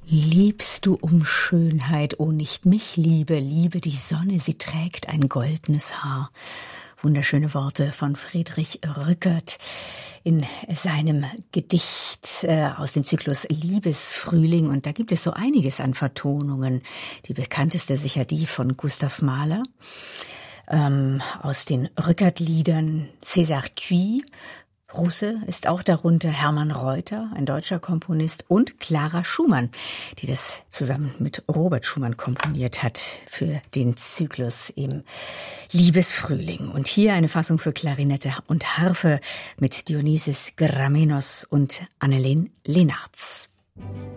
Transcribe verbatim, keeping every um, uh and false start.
Liebst du um Schönheit, o nicht mich, liebe, liebe die Sonne, sie trägt ein goldenes Haar. Wunderschöne Worte von Friedrich Rückert in seinem Gedicht äh, aus dem Zyklus Liebesfrühling. Und da gibt es so einiges an Vertonungen. Die bekannteste sicher die von Gustav Mahler. Ähm, aus den Rückert-Liedern César Cui, Russe, ist auch darunter, Hermann Reuter, ein deutscher Komponist, und Clara Schumann, die das zusammen mit Robert Schumann komponiert hat für den Zyklus im Liebesfrühling. Und hier eine Fassung für Klarinette und Harfe mit Dionysis Gramenos und Anneleen Leenaerts.